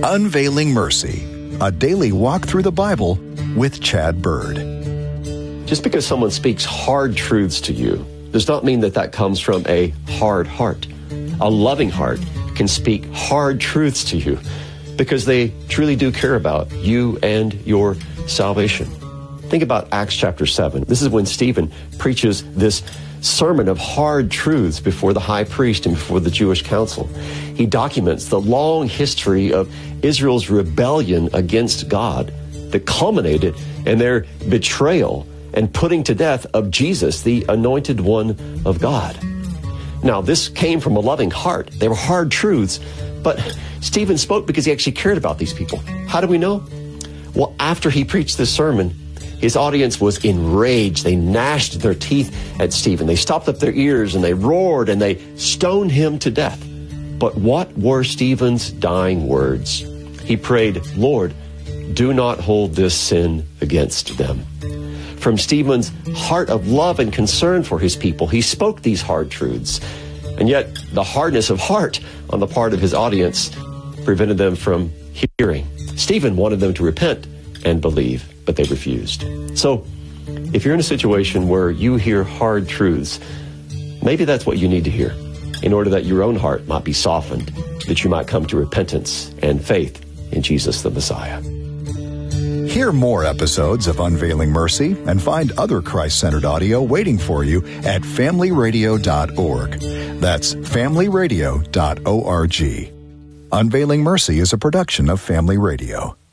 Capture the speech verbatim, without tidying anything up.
Unveiling Mercy, a daily walk through the Bible with Chad Bird. Just because someone speaks hard truths to you does not mean that that comes from a hard heart. A loving heart can speak hard truths to you because they truly do care about you and your salvation. Think about Acts chapter seven. This is when Stephen preaches this sermon of hard truths before the high priest and before the Jewish council. He documents the long history of Israel's rebellion against God that culminated in their betrayal and putting to death of Jesus, the anointed one of God. Now, this came from a loving heart. They were hard truths, but Stephen spoke because he actually cared about these people. How do we know? Well, after he preached this sermon, his audience was enraged. They gnashed their teeth at Stephen. They stopped up their ears and they roared and they stoned him to death. But what were Stephen's dying words? He prayed, "Lord, do not hold this sin against them." From Stephen's heart of love and concern for his people, he spoke these hard truths. And yet the hardness of heart on the part of his audience prevented them from hearing. Stephen wanted them to repent and believe, but they refused. So if you're in a situation where you hear hard truths, maybe that's what you need to hear in order that your own heart might be softened, that you might come to repentance and faith in Jesus the Messiah. Hear more episodes of Unveiling Mercy and find other Christ-centered audio waiting for you at family radio dot org. That's family radio dot org. Unveiling Mercy is a production of Family Radio.